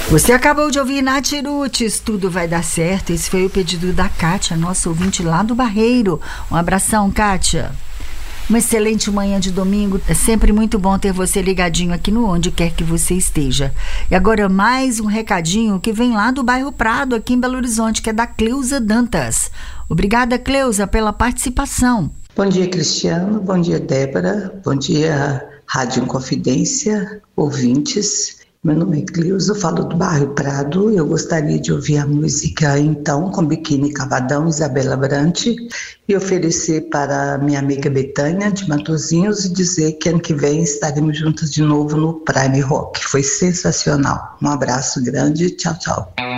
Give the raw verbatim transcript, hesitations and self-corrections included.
Você acabou de ouvir Nath Roots, Tudo Vai Dar Certo. Esse foi o pedido da Kátia, nossa ouvinte lá do Barreiro. Um abração, Kátia. Uma excelente manhã de domingo. É sempre muito bom ter você ligadinho aqui no Onde Quer Que Você Esteja. E agora mais um recadinho que vem lá do bairro Prado, aqui em Belo Horizonte, que é da Cleusa Dantas. Obrigada, Cleusa, pela participação. Bom dia, Cristiano. Bom dia, Débora. Bom dia, Rádio Inconfidência, ouvintes. Meu nome é Cleusa, eu falo do bairro Prado. Eu gostaria de ouvir a música Então, com Biquíni Cavadão, Isabela Brante, e oferecer para minha amiga Betânia, de Matozinhos, e dizer que ano que vem estaremos juntas de novo no Prime Rock. Foi sensacional. Um abraço grande, tchau, tchau.